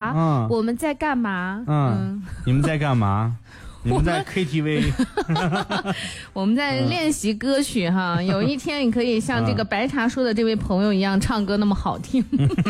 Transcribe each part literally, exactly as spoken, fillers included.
答，嗯，我们在干嘛？ 嗯，嗯你们在干嘛？你们在 K T V， 我们在练习歌曲哈。嗯、有一天你可以像这个白茶说的这位朋友一样，唱歌那么好听。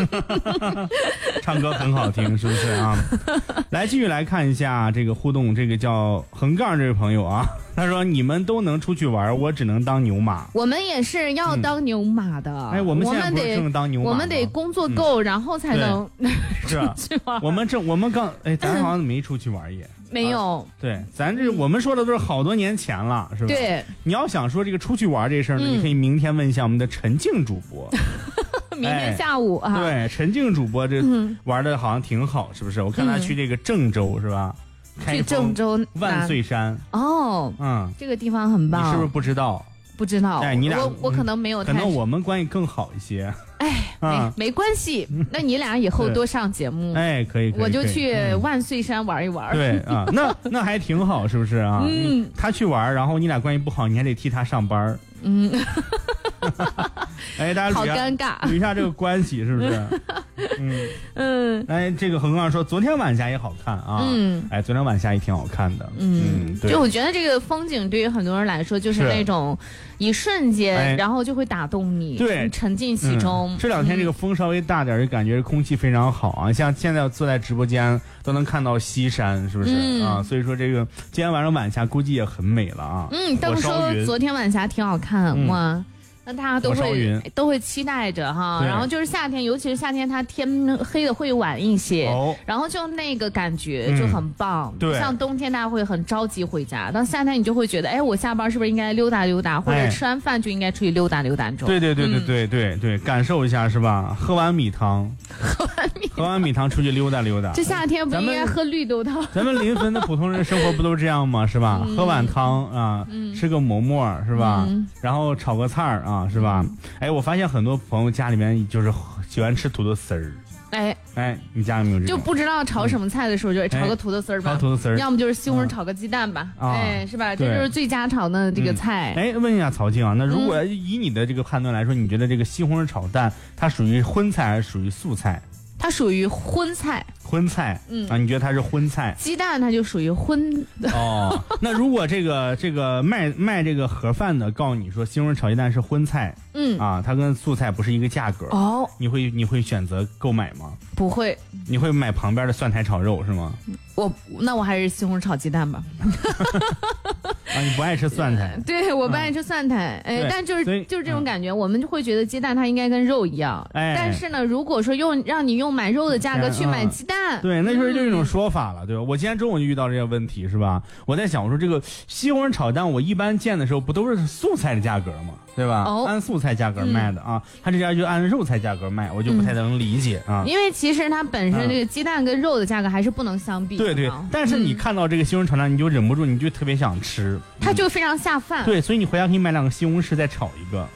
唱歌很好听，是不是啊？来，继续来看一下这个互动，这个叫横杠这位朋友啊，他说你们都能出去玩，我只能当牛马。 我们也是要当牛马的。 嗯、哎，我们现在不是正当牛马吗？ 我们得工作够，嗯、然后才能是啊。我们正我们刚哎，咱好像没出去玩也。 没有、 啊，对，咱这我们说的都是好多年前了，是吧？ 对， 你要想说这个出去玩这事儿呢、嗯，你可以明天问一下我们的陈静主播。 明天下午啊， 哎、对，陈静主播这玩的好像挺好，是不是？我看他去这个郑州、嗯、是吧？ 去郑州万岁山哦， 嗯， 这个地方很棒。 你是不是不知道？ 不知道， 哎，你俩我我可能没有， 可能我们关系更好一些。 哎， 啊、 没没关系，那你俩以后多上节目。 哎，可以，可以我就去万岁山玩一玩。 嗯、对啊，那那还挺好，是不是啊？嗯，他去玩，然后你俩关系不好，你还得替他上班。 嗯。 哎，大家好尴尬， 捋一下这个关系是不是？嗯嗯，哎，这个横杠说昨天晚霞也好看啊，嗯，哎，昨天晚霞也挺好看的，嗯，嗯对， 就我觉得这个风景对于很多人来说就是那种一瞬间，哎、然后就会打动你， 对， 你沉浸其中、 嗯。这两天这个风稍微大点，就感觉空气非常好啊，像现在坐在直播间都能看到西山，是不是、嗯、啊？所以说这个今天晚上晚霞估计也很美了啊。 嗯，都说昨天晚霞挺好看，嗯、哇。那大家都会都会期待着哈，然后就是夏天，尤其是夏天，它天黑的会晚一些，哦、然后就那个感觉就很棒。嗯、对，像冬天大家会很着急回家，到夏天你就会觉得，哎，我下班是不是应该溜达溜达，或者吃完饭就应该出去溜达溜达中。 对对对对对对对，嗯、感受一下是吧？喝完米汤， 喝完米喝完米汤出去溜达溜达。 这夏天不应该喝绿豆汤？ 咱们临汾的普通人生活不都这样吗？是吧？嗯、喝碗汤啊，嗯、吃个馍馍是吧？嗯、然后炒个菜啊，是吧？嗯哎，我发现很多朋友家里面就是喜欢吃土豆丝儿。 哎哎，你家有没有这种？ 就不知道炒什么菜的时候，就炒个土豆丝儿吧。 炒土豆丝儿， 要么就是西红柿炒个鸡蛋吧。 嗯、 哎，是吧？这就是最家常的这个菜。 嗯、哎，问一下曹静啊，那如果以你的这个判断来说，嗯、你觉得这个西红柿炒蛋它属于荤菜还是属于素菜？ 它属于荤菜。 荤菜，嗯啊，你觉得它是荤菜？ 鸡蛋它就属于荤哦。那如果这个这个卖卖这个盒饭的告诉你说西红柿炒鸡蛋是荤菜，嗯啊，它跟素菜不是一个价格哦，你会你会选择购买吗？ 不会。 你会买旁边的蒜苔炒肉是吗？ 我那我还是西红柿炒鸡蛋吧。 啊，你不爱吃蒜苔？ 对，我不爱吃蒜苔。嗯、哎，但就是就是这种感觉，嗯、我们就会觉得鸡蛋它应该跟肉一样。哎，但是呢，如果说用让你用买肉的价格去买鸡蛋。 嗯、对，那就是另一种说法了，对吧？我今天中午就遇到这个问题，是吧？我在想，我说这个西红柿炒蛋，我一般见的时候不都是素菜的价格吗？对吧？哦、按素菜价格卖的、嗯、啊，他这家就按肉菜价格卖，我就不太能理解、嗯、啊。 因为其实它本身这个鸡蛋跟肉的价格还是不能相比的、嗯。 对对，但是你看到这个西红柿炒蛋，你就忍不住，你就特别想吃， 它就非常下饭。 对，所以你回家可以买两个西红柿再炒一个。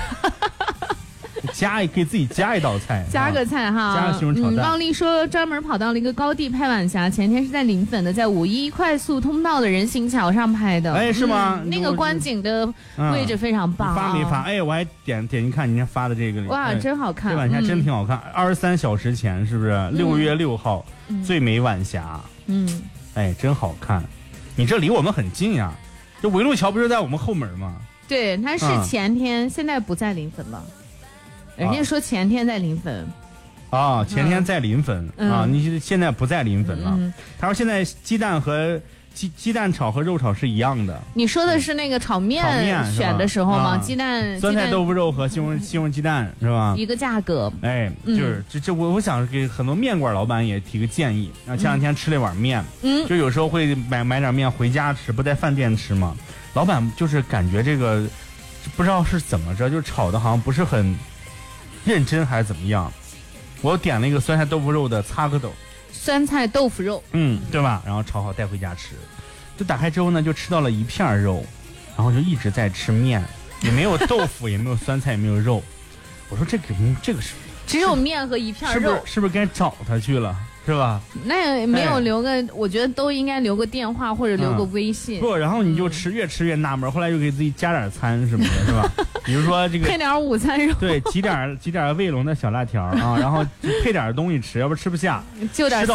加也可以自己加一道菜， 加个菜哈， 加个西红柿炒蛋。 汪丽说专门跑到了一个高地拍晚霞，前天是在临汾的，在五一快速通道的人行桥上拍的。 哎，是吗？ 嗯、那个观景的位置非常棒、啊。 发没发？哎，我还点点进看人家发的这个。 哇， 哎、 真好看！ 这晚霞真挺好看。二十三小时前是不是？六、嗯、月六号、嗯、最美晚霞。嗯，哎，真好看。你这离我们很近呀、啊，这围路桥不是在我们后门吗？ 对，它是前天，嗯、现在不在临汾了。人家说前天在临汾， 啊，前天在临汾、嗯、啊，你现在不在临汾了。嗯、他说现在鸡蛋和鸡鸡蛋炒和肉炒是一样的。 你说的是那个炒面选的时候吗？鸡蛋、 酸菜豆腐肉和西红西红柿鸡蛋是吧？ 一个价格。 哎，就是这这我我想给很多面馆老板也提个建议。啊，前两天吃了一碗面，嗯，就有时候会买买点面回家吃，不在饭店吃嘛。老板就是感觉这个不知道是怎么着，就炒的好像不是很认真还是怎么样。我点了一个酸菜豆腐肉的擦个豆， 酸菜豆腐肉， 嗯，对吧？然后炒好带回家吃，就打开之后呢，就吃到了一片肉，然后就一直在吃面，也没有豆腐，也没有酸菜，也没有肉。我说这个这个是只有面和一片肉， 是不是是不是该找他去了？是吧？ 那没有留个、哎，我觉得都应该留个电话或者留个微信。 嗯、不，然后你就吃，越吃越纳闷，后来又给自己加点餐什么的，是吧？比如说这个配点午餐肉， 对，挤点挤点卫龙的小辣条啊，然后配点东西吃，要不吃不下， 就点